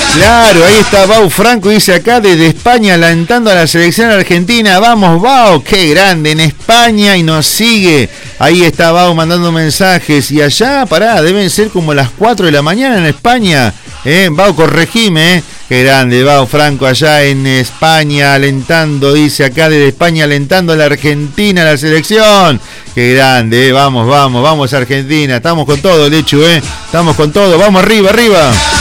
Claro, ahí está Bau Franco, dice acá desde España alentando a la selección argentina. Vamos, Bau, qué grande, en España y nos sigue. Ahí está Bau mandando mensajes. Y allá, pará, deben ser como las 4 de la mañana en España. Bau, corregime, Qué grande, Bau Franco allá en España alentando, dice acá desde España alentando a la Argentina, a la selección. Qué grande, vamos Argentina, estamos con todo, Lechu, estamos con todo, vamos arriba.